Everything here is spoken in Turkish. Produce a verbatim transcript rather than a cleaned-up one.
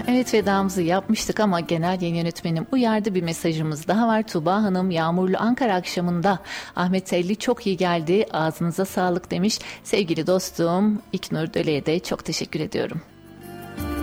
Evet, vedamızı yapmıştık ama genel yayın yönetmenim uyardı, bir mesajımız daha var. Tuğba Hanım, yağmurlu Ankara akşamında Ahmet Telli çok iyi geldi, ağzınıza sağlık demiş. Sevgili dostum İknur Döle'ye de çok teşekkür ediyorum.